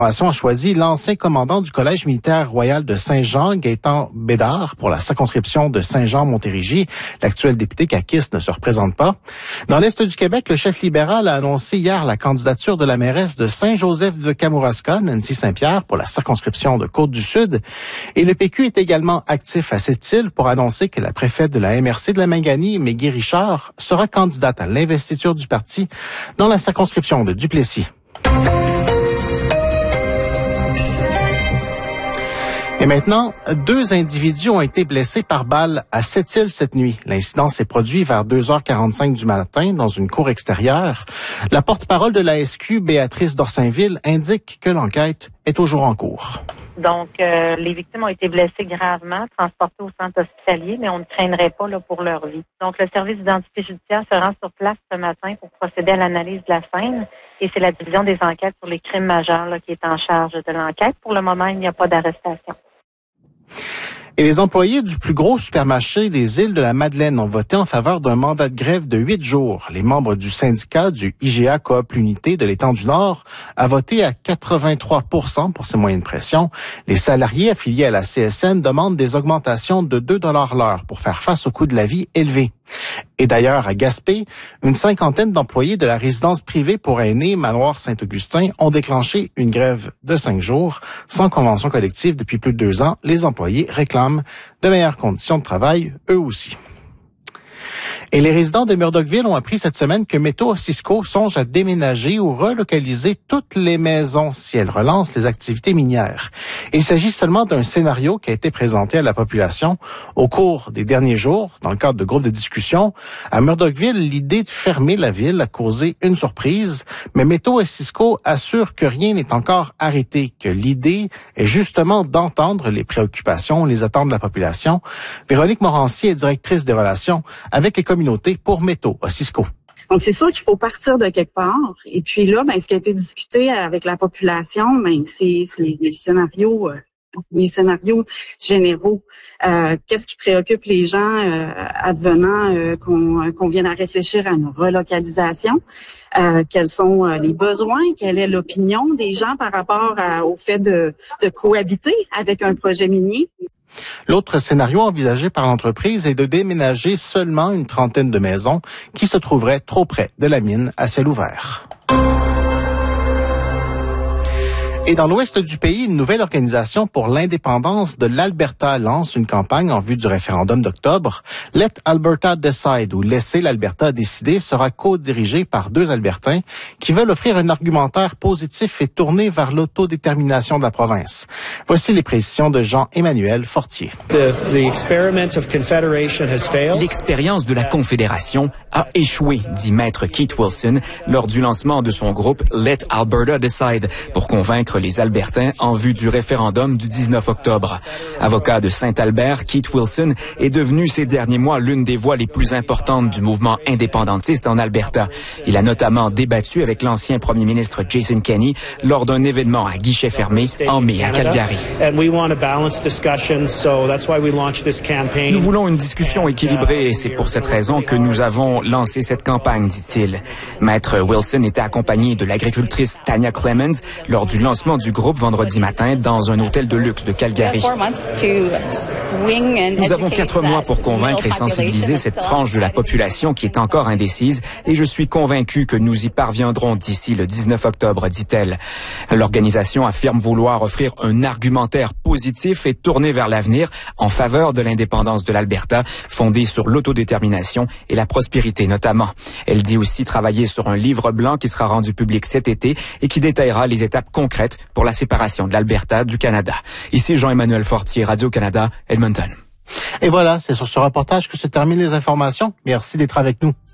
A choisi l'ancien commandant du Collège militaire royal de Saint-Jean, Gaétan Bédard, pour la circonscription de Saint-Jean-Montérégie. L'actuel député caquiste ne se représente pas. Dans l'Est du Québec, le chef libéral a annoncé hier la candidature de la mairesse de Saint-Joseph-de-Kamouraska, Nancy Saint-Pierre, pour la circonscription de Côte-du-Sud. Et le PQ est également actif à Sept-Îles pour annoncer que la préfète de la MRC de la Mangani, Mégui Richard, sera candidate à l'investiture du parti dans la circonscription de Duplessis. Et maintenant, 2 individus ont été blessés par balle à Sept-Îles cette nuit. L'incident s'est produit vers 2h45 du matin dans une cour extérieure. La porte-parole de la SQ, Béatrice Dorsainville, indique que l'enquête est toujours en cours. Donc, les victimes ont été blessées gravement, transportées au centre hospitalier, mais on ne craindrait pas pour leur vie. Donc, le service d'identité judiciaire se rend sur place ce matin pour procéder à l'analyse de la scène. Et c'est la division des enquêtes sur les crimes majeurs qui est en charge de l'enquête. Pour le moment, il n'y a pas d'arrestation. Et les employés du plus gros supermarché des îles de la Madeleine ont voté en faveur d'un mandat de grève de 8 jours. Les membres du syndicat du IGA Coop L'Unité de l'Étang du Nord a voté à 83% pour ces moyens de pression. Les salariés affiliés à la CSN demandent des augmentations de 2 $ l'heure pour faire face au coût de la vie élevé. Et d'ailleurs, à Gaspé, une 50aine d'employés de la résidence privée pour aînés Manoir Saint-Augustin ont déclenché une grève de 5 jours. Sans convention collective depuis plus de 2 ans, les employés réclament de meilleures conditions de travail, eux aussi. Et les résidents de Murdochville ont appris cette semaine que Métaux Cisco songe à déménager ou relocaliser toutes les maisons si elle relance les activités minières. Il s'agit seulement d'un scénario qui a été présenté à la population au cours des derniers jours, dans le cadre de groupes de discussion. À Murdochville, l'idée de fermer la ville a causé une surprise, mais Métaux Cisco assure que rien n'est encore arrêté, que l'idée est justement d'entendre les préoccupations, les attentes de la population. Véronique Morancier est directrice des relations avec les communautés pour Métaux Cisco. Donc, c'est sûr qu'il faut partir de quelque part. Et puis là, ce qui a été discuté avec la population, c'est les scénarios généraux. Qu'est-ce qui préoccupe les gens advenant qu'on vienne à réfléchir à une relocalisation? Quels sont les besoins? Quelle est l'opinion des gens par rapport au fait de cohabiter avec un projet minier? L'autre scénario envisagé par l'entreprise est de déménager seulement une trentaine de maisons qui se trouveraient trop près de la mine à ciel ouvert. Et dans l'ouest du pays, une nouvelle organisation pour l'indépendance de l'Alberta lance une campagne en vue du référendum d'octobre. Let Alberta Decide, ou Laissez l'Alberta décider, sera co-dirigée par 2 Albertains qui veulent offrir un argumentaire positif et tourné vers l'autodétermination de la province. Voici les précisions de Jean-Emmanuel Fortier. L'expérience de la Confédération a échoué, dit Maître Keith Wilson lors du lancement de son groupe Let Alberta Decide pour convaincre les Albertains en vue du référendum du 19 octobre. Avocat de Saint-Albert, Keith Wilson est devenu ces derniers mois l'une des voix les plus importantes du mouvement indépendantiste en Alberta. Il a notamment débattu avec l'ancien premier ministre Jason Kenney lors d'un événement à guichet fermé en mai à Calgary. Nous voulons une discussion équilibrée et c'est pour cette raison que nous avons lancé cette campagne, dit-il. Maître Wilson était accompagné de l'agricultrice Tanya Clemens lors du lancement du groupe vendredi matin dans un hôtel de luxe de Calgary. Nous avons 4 mois pour convaincre et sensibiliser cette frange de la population qui est encore indécise et je suis convaincu que nous y parviendrons d'ici le 19 octobre, dit-elle. L'organisation affirme vouloir offrir un argumentaire positif et tourné vers l'avenir en faveur de l'indépendance de l'Alberta, fondée sur l'autodétermination et la prospérité notamment. Elle dit aussi travailler sur un livre blanc qui sera rendu public cet été et qui détaillera les étapes concrètes pour la séparation de l'Alberta du Canada. Ici Jean-Emmanuel Fortier, Radio-Canada, Edmonton. Et voilà, c'est sur ce reportage que se terminent les informations. Merci d'être avec nous.